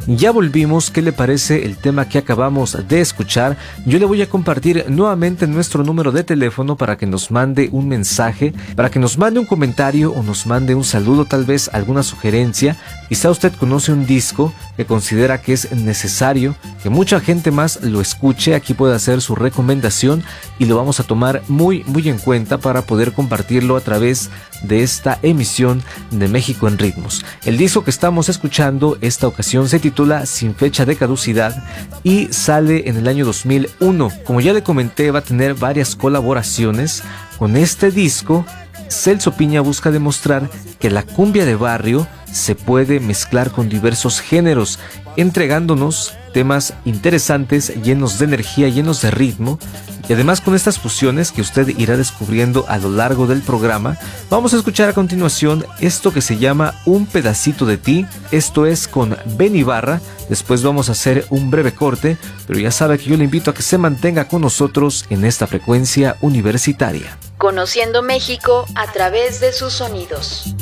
Ya volvimos. ¿Qué le parece el tema que acabamos de escuchar? Yo le voy a compartir nuevamente nuestro número de teléfono para que nos mande un mensaje, para que nos mande un comentario o nos mande un saludo, tal vez alguna sugerencia. Quizá usted conoce un disco que considera que es necesario que mucha gente más lo escuche. Aquí puede hacer su recomendación y lo vamos a tomar muy en cuenta para poder compartirlo a través de esta emisión de México en Ritmos. El disco que estamos escuchando esta ocasión se titula Sin fecha de caducidad y sale en el año 2001. Como ya le comenté, va a tener varias colaboraciones. Con este disco, Celso Piña busca demostrar que la cumbia de barrio se puede mezclar con diversos géneros, entregándonos temas interesantes, llenos de energía, llenos de ritmo. Y además, con estas fusiones que usted irá descubriendo a lo largo del programa, vamos a escuchar a continuación esto que se llama Un pedacito de ti. Esto es con Ben Ibarra. Después vamos a hacer un breve corte, pero ya sabe que yo le invito a que se mantenga con nosotros en esta frecuencia universitaria. Conociendo México a través de sus sonidos.